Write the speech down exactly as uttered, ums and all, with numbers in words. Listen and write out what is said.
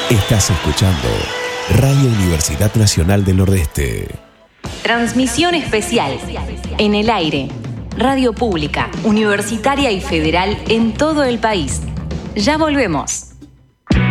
Estás escuchando Radio Universidad Nacional del Nordeste. Transmisión especial. En el aire. Radio pública, universitaria y federal en todo el país. Ya volvemos.